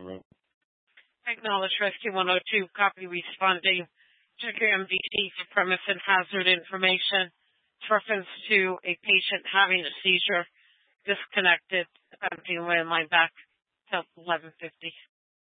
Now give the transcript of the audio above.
Acknowledge Rescue 102, copy responding. Check your MDT for premise and hazard information. It's reference to a patient having a seizure, disconnected, empty landline back till 11:50.